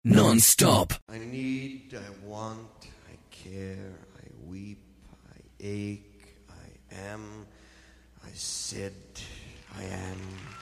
non-stop. I need, I want, I care, I weep, I ache, I am, I said, I am.